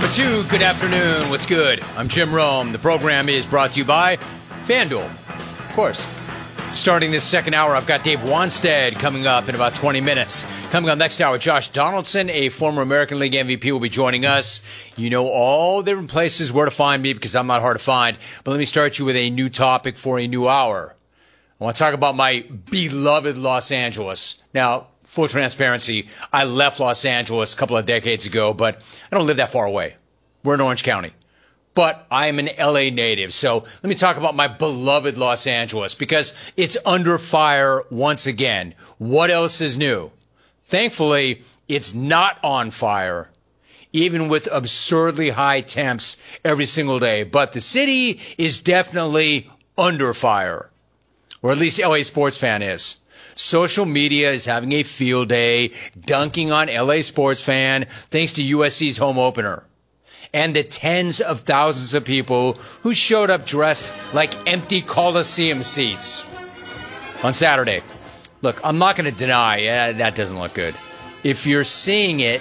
number 2. Good afternoon. What's good? I'm Jim Rome. The program is brought to you by FanDuel. Of course. Starting this second hour, I've got Dave Wanstead coming up in about 20 minutes. Coming up next hour, Josh Donaldson, a former American League MVP, will be joining us. You know all the different places where to find me because I'm not hard to find. But let me start you with a new topic for a new hour. I want to talk about my beloved Los Angeles. Now, full transparency, I left Los Angeles a couple of decades ago, but I don't live that far away. We're in Orange County. But I am an LA native, so let me talk about my beloved Los Angeles because it's under fire once again. What else is new? Thankfully, it's not on fire, even with absurdly high temps every single day. But the city is definitely under fire, or at least LA Sports Fan is. Social media is having a field day, dunking on LA Sports Fan thanks to USC's home opener. And the tens of thousands of people who showed up dressed like empty Coliseum seats on Saturday. Look, I'm not going to deny that doesn't look good. If you're seeing it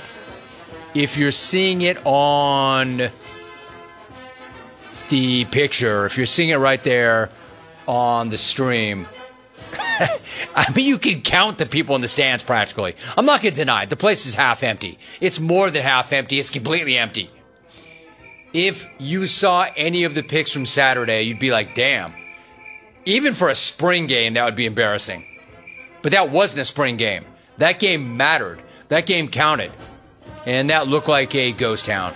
on the picture, if you're seeing it right there on the stream, I mean, you can count the people in the stands practically. I'm not going to deny it. The place is half empty. It's more than half empty. It's completely empty. If you saw any of the pics from Saturday, you'd be like, damn. Even for a spring game, that would be embarrassing. But that wasn't a spring game. That game mattered. That game counted. And that looked like a ghost town.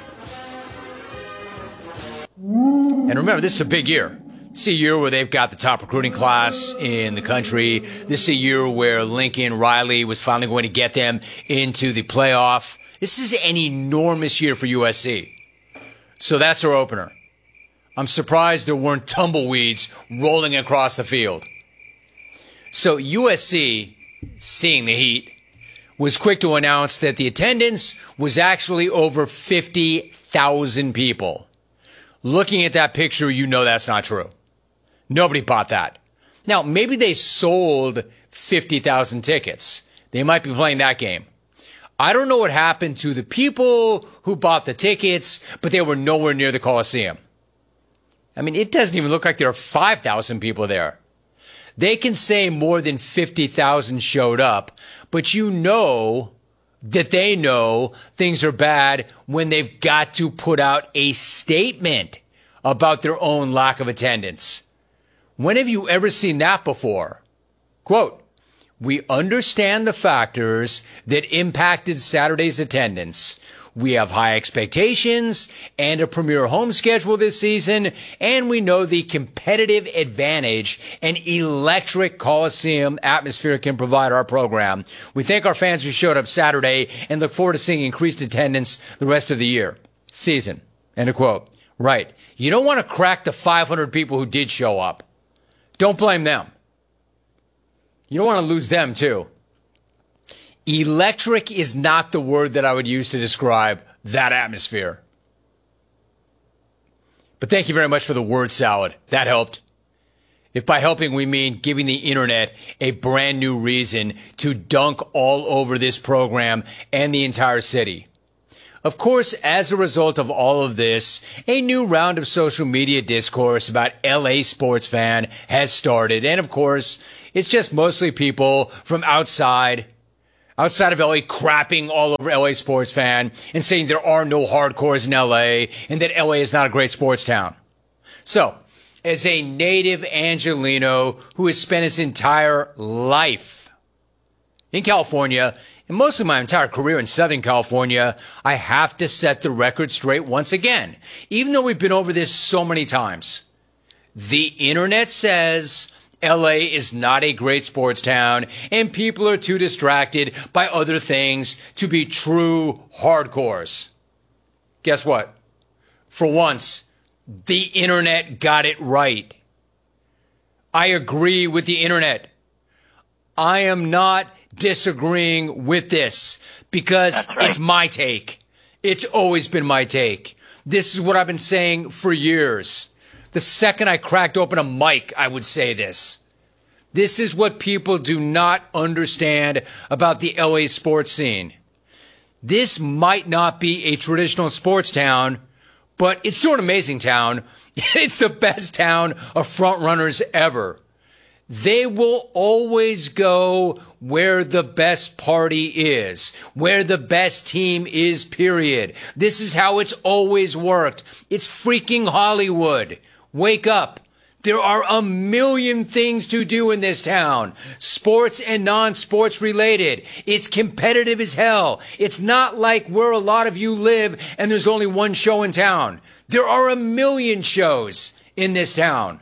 And remember, this is a big year. This is a year where they've got the top recruiting class in the country. This is a year where Lincoln Riley was finally going to get them into the playoff. This is an enormous year for USC. So that's our opener. I'm surprised there weren't tumbleweeds rolling across the field. So USC, seeing the heat, was quick to announce that the attendance was actually over 50,000 people. Looking at that picture, you know that's not true. Nobody bought that. Now, maybe they sold 50,000 tickets. They might be playing that game. I don't know what happened to the people who bought the tickets, but they were nowhere near the Coliseum. I mean, it doesn't even look like there are 5,000 people there. They can say more than 50,000 showed up, but you know that they know things are bad when they've got to put out a statement about their own lack of attendance. When have you ever seen that before? Quote, "We understand the factors that impacted Saturday's attendance. We have high expectations and a premier home schedule this season, and we know the competitive advantage an electric Coliseum atmosphere can provide our program. We thank our fans who showed up Saturday and look forward to seeing increased attendance the rest of the season." End of quote. Right. You don't want to crack the 500 people who did show up. Don't blame them. You don't want to lose them, too. Electric is not the word that I would use to describe that atmosphere. But thank you very much for the word salad. That helped. If by helping we mean giving the internet a brand new reason to dunk all over this program and the entire city. Of course, as a result of all of this, a new round of social media discourse about LA Sports Fan has started. And of course, it's just mostly people from outside of LA crapping all over LA Sports Fan and saying there are no hardcores in LA and that LA is not a great sports town. So, as a native Angelino who has spent his entire life in California, and most of my entire career in Southern California, I have to set the record straight once again. Even though we've been over this so many times, the internet says LA is not a great sports town and people are too distracted by other things to be true hardcores. Guess what? For once, the internet got it right. I agree with the internet. I am not disagreeing with this because It's my take. It's always been my take. This is what I've been saying for years. The second I cracked open a mic, I would say this. This is what people do not understand about the LA sports scene. This might not be a traditional sports town, but it's still an amazing town. It's the best town of front runners ever. They will always go where the best party is, where the best team is, period. This is how it's always worked. It's freaking Hollywood. Wake up. There are a million things to do in this town, sports and non-sports related. It's competitive as hell. It's not like where a lot of you live and there's only one show in town. There are a million shows in this town.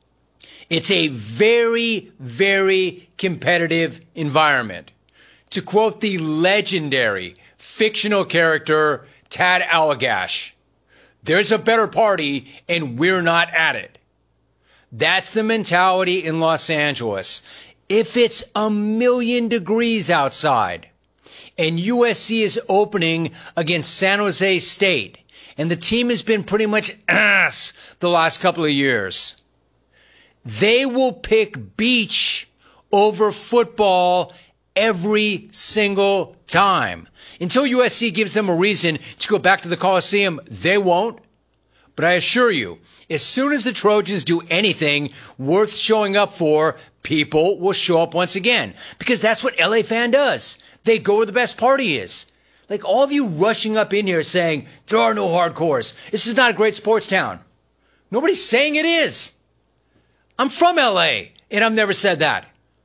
It's a very, very competitive environment. To quote the legendary fictional character Tad Allagash, there's a better party and we're not at it. That's the mentality in Los Angeles. If it's 1,000,000 degrees outside and USC is opening against San Jose State and the team has been pretty much ass the last couple of years, they will pick beach over football every single time. Until USC gives them a reason to go back to the Coliseum, they won't. But I assure you, as soon as the Trojans do anything worth showing up for, people will show up once again. Because that's what LA fan does. They go where the best party is. Like all of you rushing up in here saying, there are no hardcores. This is not a great sports town. Nobody's saying it is. I'm from LA, and I've never said that.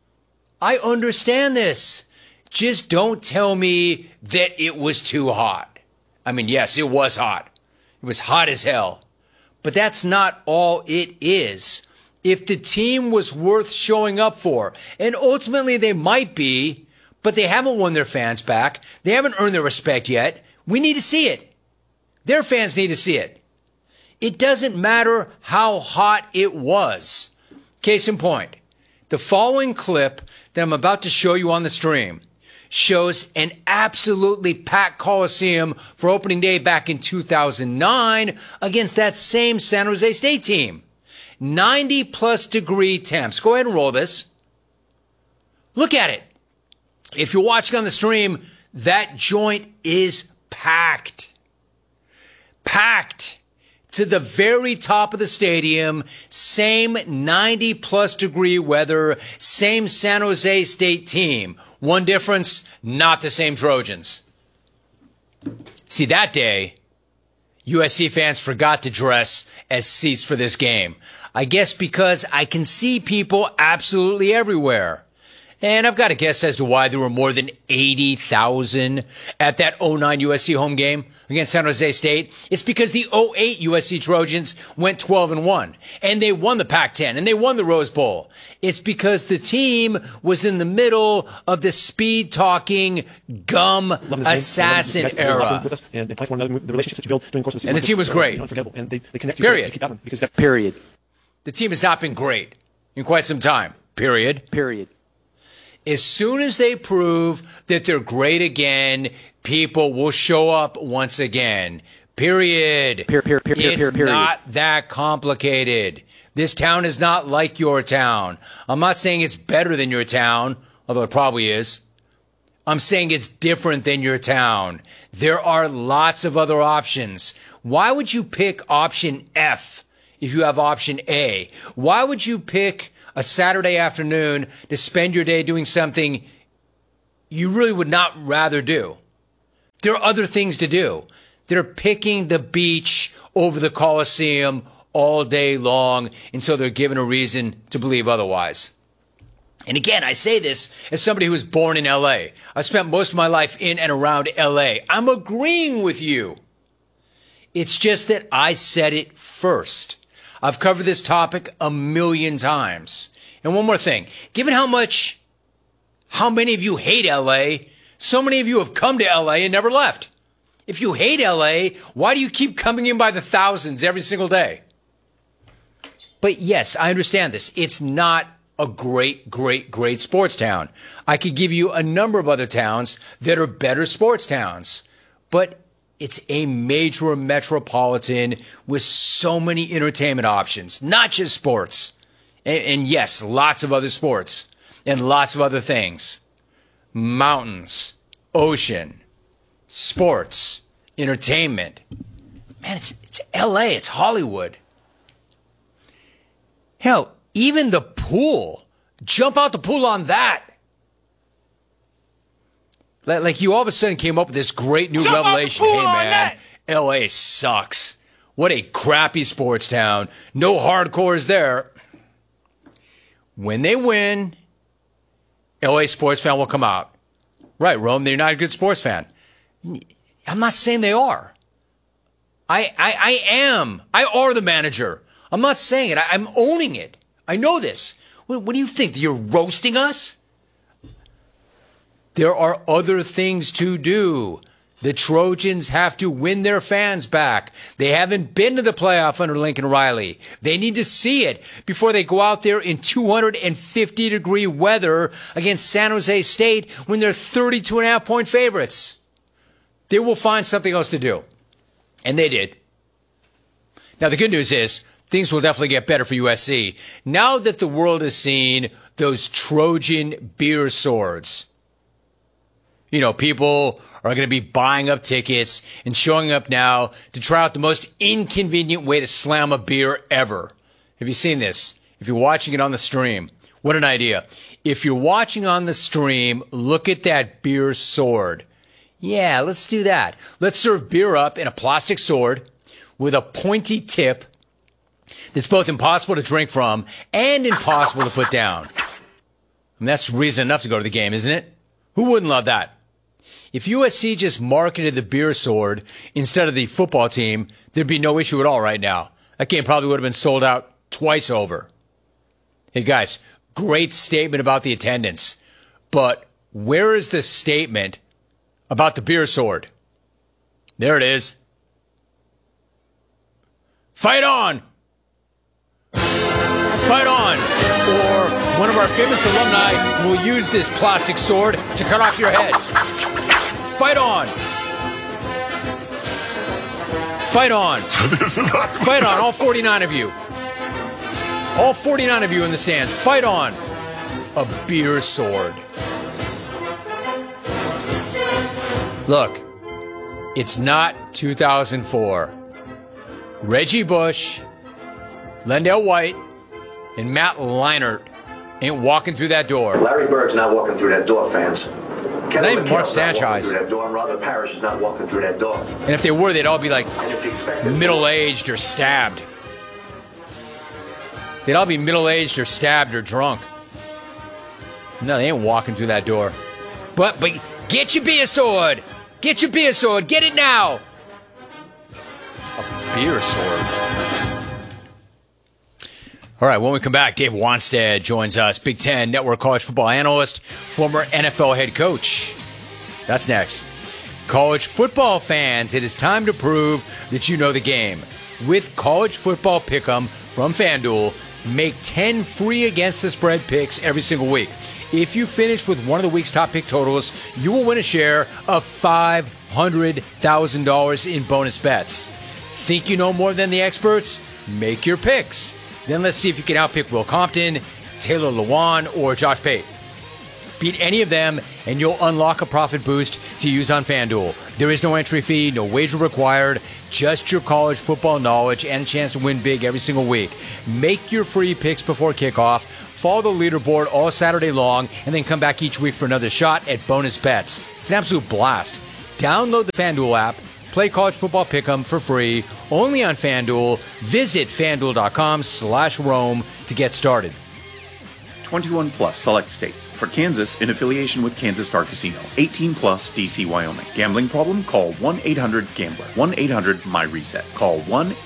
I understand this. Just don't tell me that it was too hot. I mean, yes, it was hot. It was hot as hell. But that's not all it is. If the team was worth showing up for, and ultimately they might be, but they haven't won their fans back, they haven't earned their respect yet, we need to see it. Their fans need to see it. It doesn't matter how hot it was. Case in point, the following clip that I'm about to show you on the stream shows an absolutely packed Coliseum for opening day back in 2009 against that same San Jose State team. 90-plus degree temps. Go ahead and roll this. Look at it. If you're watching on the stream, that joint is packed. Packed to the very top of the stadium, same 90-plus degree weather, same San Jose State team. One difference, not the same Trojans. See, that day, USC fans forgot to dress as seats for this game. I guess because I can see people absolutely everywhere. And I've got a guess as to why there were more than 80,000 at that 09 USC home game against San Jose State. It's because the 08 USC Trojans went 12-1 and they won the Pac-10 and they won the Rose Bowl. It's because the team was in the middle of the speed-talking gum assassin era. And the team was great. Period. Period. The team has not been great in quite some time. Period. Period. As soon as they prove that they're great again, people will show up once again. Period. It's not that complicated. This town is not like your town. I'm not saying it's better than your town, although it probably is. I'm saying it's different than your town. There are lots of other options. Why would you pick option F if you have option A? Why would you pick a Saturday afternoon to spend your day doing something you really would not rather do? There are other things to do. They're picking the beach over the Coliseum all day long, and so they're given a reason to believe otherwise. And again, I say this as somebody who was born in LA. I spent most of my life in and around LA. I'm agreeing with you. It's just that I said it first. I've covered this topic 1,000,000 times. And one more thing. Given how many of you hate LA, so many of you have come to LA and never left. If you hate LA, why do you keep coming in by the thousands every single day? But yes, I understand this. It's not a great sports town. I could give you a number of other towns that are better sports towns. But it's a major metropolitan with so many entertainment options, not just sports. And yes, lots of other sports and lots of other things. Mountains, ocean, sports, entertainment. Man, it's LA, it's Hollywood. Hell, even the pool. Jump out the pool on that. Like you all of a sudden came up with this great new revelation. Hey man, LA sucks. What a crappy sports town. No hardcores there. When they win, LA sports fan will come out. Right, Rome, they're not a good sports fan. I'm not saying they are. I am. I are the manager. I'm not saying it. I'm owning it. I know this. What do you think? You're roasting us? There are other things to do. The Trojans have to win their fans back. They haven't been to the playoff under Lincoln Riley. They need to see it before they go out there in 250-degree weather against San Jose State when they're 32.5-point favorites. They will find something else to do. And they did. Now, the good news is things will definitely get better for USC. Now that the world has seen those Trojan beer swords, you know, people are going to be buying up tickets and showing up now to try out the most inconvenient way to slam a beer ever. Have you seen this? If you're watching it on the stream, what an idea. If you're watching on the stream, look at that beer sword. Yeah, let's do that. Let's serve beer up in a plastic sword with a pointy tip that's both impossible to drink from and impossible to put down. And that's reason enough to go to the game, isn't it? Who wouldn't love that? If USC just marketed the beer sword instead of the football team, there'd be no issue at all right now. That game probably would have been sold out twice over. Hey guys, great statement about the attendance. But where is the statement about the beer sword? There it is. Fight on! Fight on! Or one of our famous alumni will use this plastic sword to cut off your head. Fight on! Fight on! Fight on, all 49 of you. All 49 of you in the stands. Fight on! A beer sword. Look, it's not 2004. Reggie Bush, Lendell White, and Matt Leinart ain't walking through that door. Larry Bird's not walking through that door, fans. Not even Mark Sanchez. Robert Parrish is not walking through that door. And if they were, they'd all be like middle-aged or stabbed. They'd all be middle-aged or stabbed or drunk. No, they ain't walking through that door. But get your beer sword. Get your beer sword. Get it now. A beer sword. All right, when we come back, Dave Wannstedt joins us, Big Ten Network college football analyst, former NFL head coach. That's next. College football fans, it is time to prove that you know the game. With College Football Pick'em from FanDuel, make 10 free against the spread picks every single week. If you finish with one of the week's top pick totals, you will win a share of $500,000 in bonus bets. Think you know more than the experts? Make your picks. Then let's see if you can outpick Will Compton, Taylor Lewan, or Josh Pate. Beat any of them, and you'll unlock a profit boost to use on FanDuel. There is no entry fee, no wager required, just your college football knowledge and a chance to win big every single week. Make your free picks before kickoff, follow the leaderboard all Saturday long, and then come back each week for another shot at bonus bets. It's an absolute blast. Download the FanDuel app. Play College Football Pick'em for free, only on FanDuel. Visit FanDuel.com/Rome to get started. 21 plus select states. For Kansas, in affiliation with Kansas Star Casino. 18 plus DC, Wyoming. Gambling problem? Call 1-800-GAMBLER. 1-800-MY-RESET. Call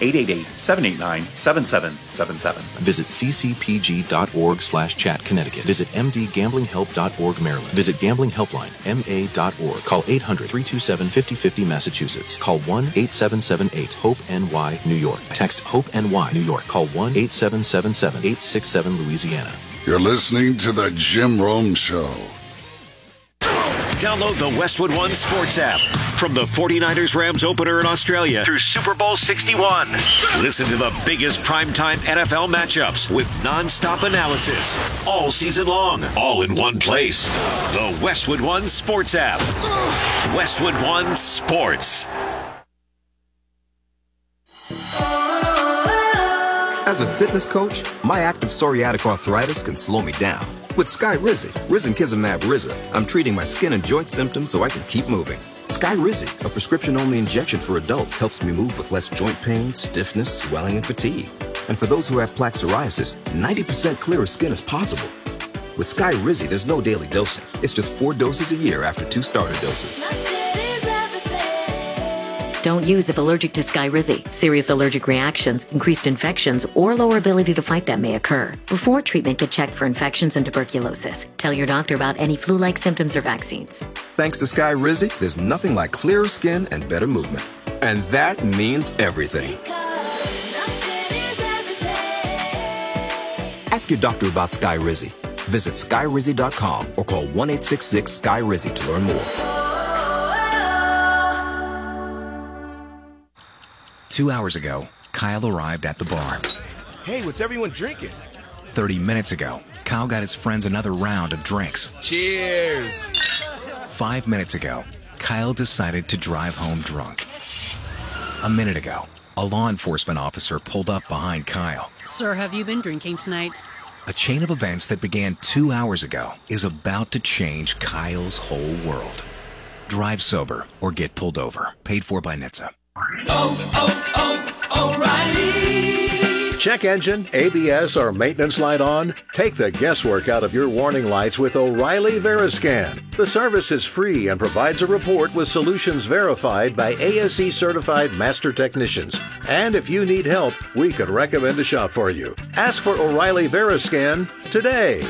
1-888-789-7777. Visit ccpg.org/chat Connecticut. Visit mdgamblinghelp.org Maryland. Visit Gambling Helpline ma.org. Call 800-327-5050 Massachusetts. Call 1-8778-HOPE-NY New York. Text HOPE-NY New York. Call 1-8777-867 Louisiana. You're listening to The Jim Rome Show. Download the Westwood One Sports app. From the 49ers Rams opener in Australia through Super Bowl 61. Listen to the biggest primetime NFL matchups with non-stop analysis all season long, all in one place. The Westwood One Sports app. Westwood One Sports. As a fitness coach, my active psoriatic arthritis can slow me down. With Skyrizi, risankizumab Riza, I'm treating my skin and joint symptoms so I can keep moving. Skyrizi, a prescription-only injection for adults, helps me move with less joint pain, stiffness, swelling, and fatigue. And for those who have plaque psoriasis, 90% clearer skin is possible. With Skyrizi, there's no daily dosing. It's just 4 doses a year after 2 starter doses. Don't use if allergic to Skyrizi. Serious allergic reactions, increased infections, or lower ability to fight them may occur. Before treatment, get checked for infections and tuberculosis. Tell your doctor about any flu-like symptoms or vaccines. Thanks to Skyrizi, there's nothing like clearer skin and better movement. And that means everything. Ask your doctor about Skyrizi. Visit Skyrizi.com or call 1-866-SKY-RIZI to learn more. 2 hours ago, Kyle arrived at the bar. Hey, what's everyone drinking? 30 minutes ago, Kyle got his friends another round of drinks. Cheers! 5 minutes ago, Kyle decided to drive home drunk. A minute ago, a law enforcement officer pulled up behind Kyle. Sir, have you been drinking tonight? A chain of events that began 2 hours ago is about to change Kyle's whole world. Drive sober or get pulled over. Paid for by NHTSA. O'Reilly. Check engine, ABS, or maintenance light on? Take the guesswork out of your warning lights with O'Reilly Veriscan. The service is free and provides a report with solutions verified by ASE certified master technicians. And if you need help, we could recommend a shop for you. Ask for O'Reilly Veriscan today.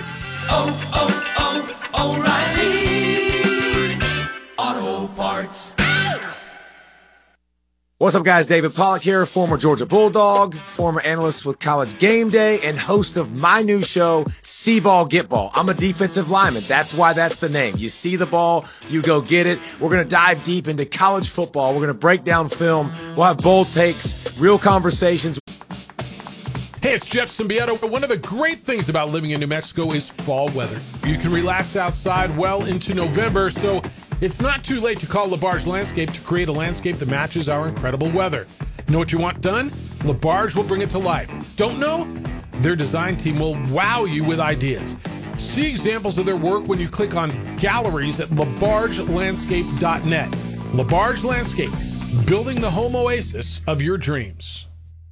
O'Reilly Auto Parts. What's up, guys? David Pollack here, former Georgia Bulldog, former analyst with College Game Day, and host of my new show, See Ball, Get Ball. I'm a defensive lineman. That's why that's the name. You see the ball, you go get it. We're going to dive deep into college football. We're going to break down film. We'll have bold takes, real conversations. Hey, it's Jeff Symbieta. One of the great things about living in New Mexico is fall weather. You can relax outside well into November, so it's not too late to call LaBarge Landscape to create a landscape that matches our incredible weather. Know what you want done? LaBarge will bring it to life. Don't know? Their design team will wow you with ideas. See examples of their work when you click on galleries at labargelandscape.net. LaBarge Landscape, building the home oasis of your dreams.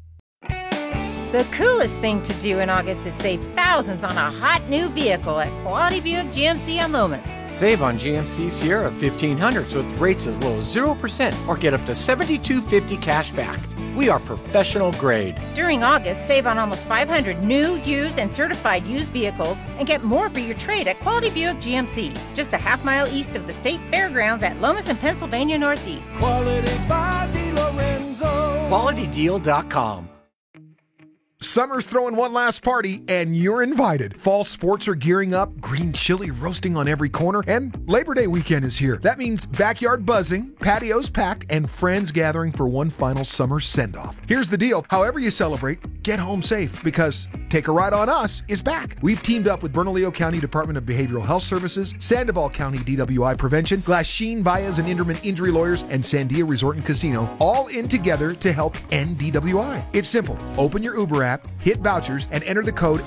The coolest thing to do in August is save thousands on a hot new vehicle at Quality Buick GMC on Lomas. Save on GMC Sierra 1500s with rates as low as 0% or get up to $7,250 cash back. We are professional grade. During August, save on almost 500 new, used, and certified used vehicles and get more for your trade at Quality Buick GMC, just a half-mile east of the State Fairgrounds at Lomas and Pennsylvania Northeast. Quality by DiLorenzo. QualityDeal.com. Summer's throwing one last party, and you're invited. Fall sports are gearing up, green chili roasting on every corner, and Labor Day weekend is here. That means backyard buzzing, patios packed, and friends gathering for one final summer send-off. Here's the deal. However you celebrate, get home safe, because Take a Ride on Us is back. We've teamed up with Bernalillo County Department of Behavioral Health Services, Sandoval County DWI Prevention, Glasheen, Valles, and Inderman Injury Lawyers, and Sandia Resort and Casino, all in together to help end DWI. It's simple. Open your Uber app, hit vouchers, and enter the code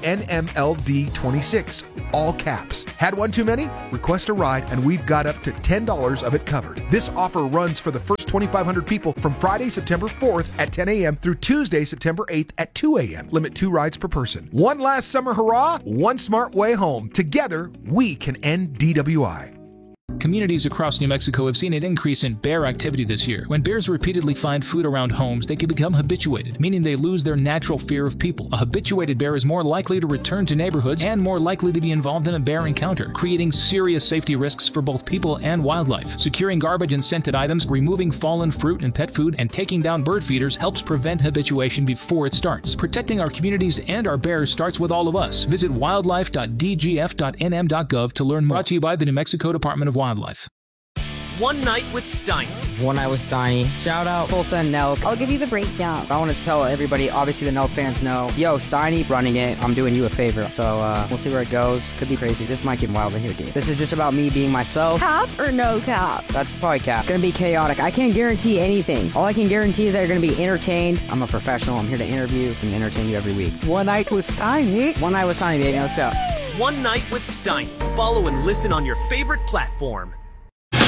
NMLD26, all caps. Had one too many? Request a ride, and we've got up to $10 of it covered. This offer runs for the first 2,500 people from Friday, September 4th at 10 a.m. through Tuesday, September 8th at 2 a.m. Limit 2 rides per person. One last summer hurrah, one smart way home. Together, we can end DWI. Communities across New Mexico have seen an increase in bear activity this year. When bears repeatedly find food around homes, they can become habituated, meaning they lose their natural fear of people. A habituated bear is more likely to return to neighborhoods and more likely to be involved in a bear encounter, creating serious safety risks for both people and wildlife. Securing garbage and scented items, removing fallen fruit and pet food, and taking down bird feeders helps prevent habituation before it starts. Protecting our communities and our bears starts with all of us. Visit wildlife.dgf.nm.gov to learn more. Brought to you by the New Mexico Department of Wildlife. One Night with Steiny. One Night with Steiny. Shout out Full Send Nelk. I'll give you the breakdown. I want to tell everybody, obviously the Nelk fans know, yo, Steiny running it. I'm doing you a favor. So we'll see where it goes. Could be crazy. This might get wild in here, dude. This is just about me being myself. Cap or no cap? That's probably cap. Gonna be chaotic. I can't guarantee anything. All I can guarantee is that you're gonna be entertained. I'm a professional. I'm here to interview and entertain you every week. One Night with Steiny. One Night with Steiny, baby. Let's go. One Night with Steiny. Follow and listen on your favorite platform.